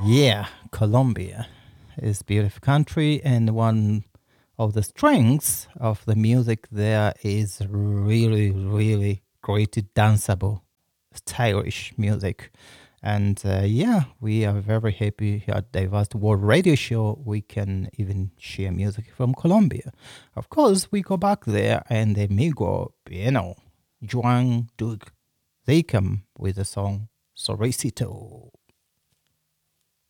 Yeah, Colombia is a beautiful country, and one of the strengths of the music there is really, really great danceable, stylish music. And yeah, we are very happy here at Diverse World Radio Show. We can even share music from Colombia. Of course, we go back there, and the Migo, Juan Duke, they come with the song Solicito.